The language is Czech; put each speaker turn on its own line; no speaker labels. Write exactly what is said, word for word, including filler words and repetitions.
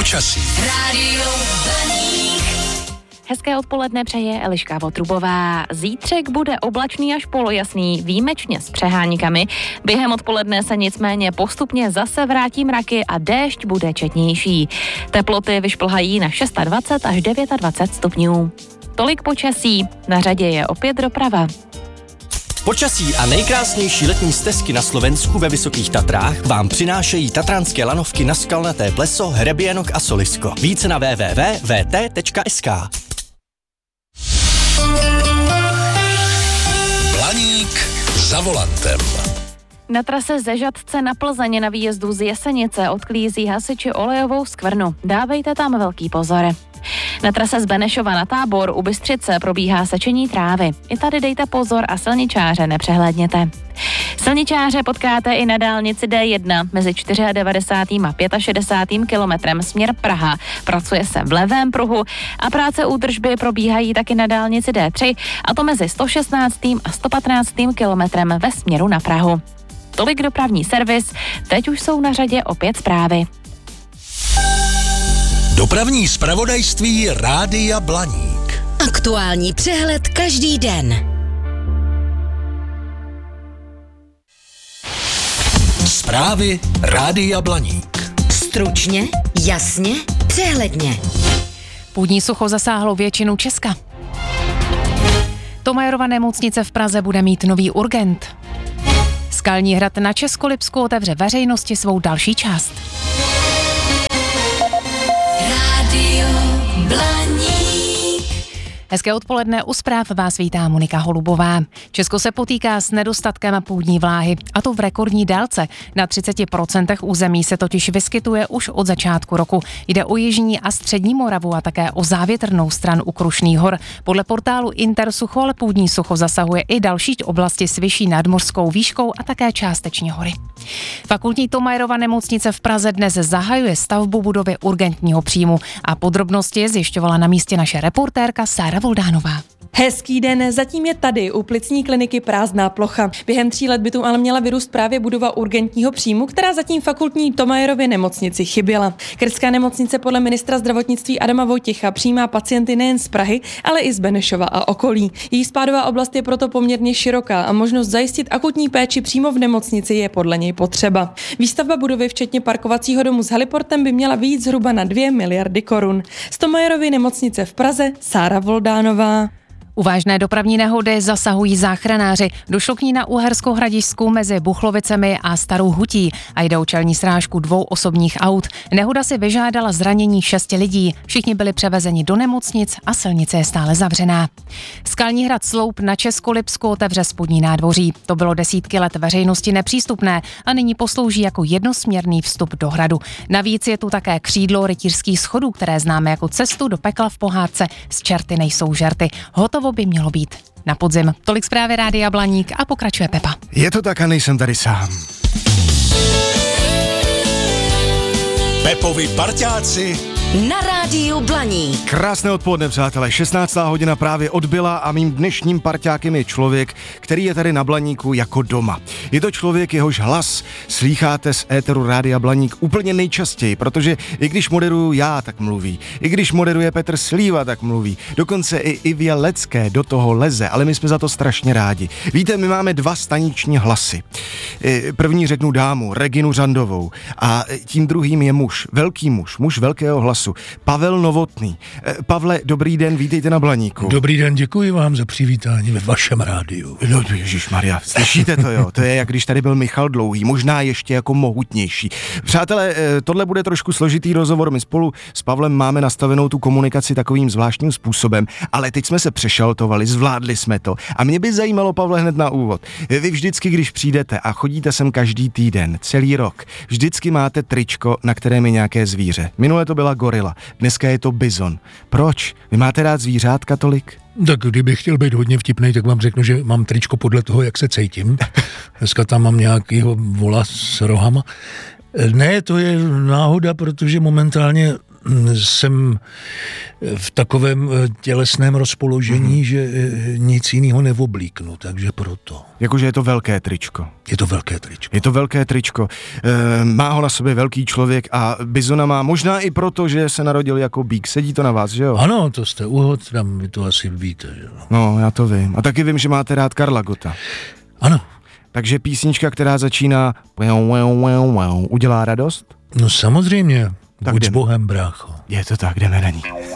Počasí.
Rádio Blaník.
Hezké odpoledne přeje Eliška Votrubová. Zítřek bude oblačný až polojasný, výjimečně s přeháníkami. Během odpoledne se nicméně postupně zase vrátí mraky a déšť bude četnější. Teploty vyšplhají na dvacet šest až dvacet devět stupňů. Tolik počasí, na řadě je opět doprava.
Počasí a nejkrásnější letní stezky na Slovensku ve Vysokých Tatrách vám přinášejí tatranské lanovky na Skalnaté pleso, Hrebienok a Solisko. Více na w w w tečka v t tečka s k.
Blaník za volantem.
Na trase ze Žatce na Plzeň na výjezdu z Jesenice odklízí hasiči olejovou skvrnu. Dávejte tam velký pozor. Na trase z Benešova na Tábor u Bystřice probíhá sečení trávy. I tady dejte pozor a silničáře nepřehlédněte. Silničáře potkáte i na dálnici D jedna mezi devadesátým čtvrtým a šedesátým pátým kilometrem směr Praha. Pracuje se v levém pruhu a práce údržby probíhají taky na dálnici D tři, a to mezi sto šestnáctým a sto patnáctým kilometrem ve směru na Prahu. Tolik dopravní servis, teď už jsou na řadě opět zprávy.
Dopravní zpravodajství Rádia Blaník.
Aktuální přehled každý den.
Zprávy Rádia Blaník.
Stručně, jasně, přehledně.
Půdní sucho zasáhlo většinu Česka. Thomayerova nemocnice v Praze bude mít nový urgent. Skalní hrad na Českolipsku otevře veřejnosti svou další část.
Rádio Blaník.
Hezké odpoledne, u zpráv vás vítá Monika Holubová. Česko se potýká s nedostatkem půdní vláhy, a to v rekordní délce. Na třicet procent území se totiž vyskytuje už od začátku roku. Jde o jižní a střední Moravu a také o závětrnou stranu u Krušných hor. Podle portálu Intersucho ale půdní sucho zasahuje i další oblasti s vyšší nadmořskou výškou a také částečně hory. Fakultní Thomayerova nemocnice v Praze dnes zahajuje stavbu budovy urgentního příjmu a podrobnosti zjišťovala na místě naše reportérka Sára Voldánová.
Hezký den, zatím je tady u plicní kliniky prázdná plocha. Během tří let by tu ale měla vyrůst právě budova urgentního příjmu, která zatím fakultní Thomayerově nemocnici chyběla. Krtská nemocnice podle ministra zdravotnictví Adama Vojtěcha přijímá pacienty nejen z Prahy, ale i z Benešova a okolí. Její spádová oblast je proto poměrně široká a možnost zajistit akutní péči přímo v nemocnici je podle něj potřeba. Výstavba budovy včetně parkovacího domu s heliportem by měla vyjít zhruba na dvě miliardy korun. Z Thomayerovy nemocnice v Praze Sára Voldánová.
U vážné dopravní nehody zasahují záchranáři. Došlo k ní na Uhersko-Hradišťsku mezi Buchlovicemi a Starou Hutí a jde o čelní srážku dvou osobních aut. Nehoda si vyžádala zranění šesti lidí. Všichni byli převezeni do nemocnic a silnice je stále zavřená. Skalní hrad Sloup na Českolipsku otevře spodní nádvoří. To bylo desítky let veřejnosti nepřístupné a nyní poslouží jako jednosměrný vstup do hradu. Navíc je tu také křídlo rytířských schodů, které známe jako cestu do pekla v pohádce Z čerty nejsou žerty. Hotovo by mělo být na podzim. Tolik zprávy Rádia Blaník a pokračuje Pepa.
Je to tak a nejsem tady sám.
Pepovi parťáci
Na Rádiu Blaník.
Krásné odpoledne, přátelé. šestnáctá hodina právě odbyla a mým dnešním parťákem je člověk, který je tady na Blaníku jako doma. Je to člověk, jehož hlas slýcháte z éteru Rádia Blaník úplně nejčastěji, protože i když moderuju já, tak mluví. I když moderuje Petr Slíva, tak mluví. Dokonce i Ivě Lecké do toho leze, ale my jsme za to strašně rádi. Víte, my máme dva staniční hlasy. První řeknu dámu, Reginu Řandovou, a tím druhým je muž, velký muž, muž velkého hlasu. Pavel Novotný. Pavle, dobrý den, vítejte na Blaníku.
Dobrý den, děkuji vám za přivítání ve vašem rádiu.
No, ježišmarja, slyšíte to, jo? To je, jak když tady byl Michal Dlouhý, možná ještě jako mohutnější. Přátelé, tohle bude trošku složitý rozhovor, my spolu s Pavlem máme nastavenou tu komunikaci takovým zvláštním způsobem, ale teď jsme se přešaltovali, zvládli jsme to a mě by zajímalo, Pavle, hned na úvod. Vy vždycky, když přijdete a chodíte sem každý týden, celý rok, vždycky máte tričko, na kterém je nějaké zvíře. Minule to byla gorila, dneska je to bizon. Proč? Vy máte rád zvířátka tolik?
Tak kdybych chtěl být hodně vtipnej, tak vám řeknu, že mám tričko podle toho, jak se cítím. Dneska tam mám nějakýho vola s rohama. Ne, to je náhoda, protože momentálně jsem v takovém tělesném rozpoložení, mm-hmm. že nic jiného neoblíknu, takže proto.
Jakože je to velké tričko.
Je to velké tričko.
Je to velké tričko. E, má ho na sobě velký člověk a bizona má možná i proto, že se narodil jako býk. Sedí to na vás, že jo?
Ano, to jste uhod, tam vy to asi víte, že jo?
No, já to vím. A taky vím, že máte rád Karla Gotta.
Ano.
Takže písnička, která začíná udělá radost?
No samozřejmě.
Tak
Buď s
jdeme.
Bohem, brácho.
Je to tak, jdeme na ní.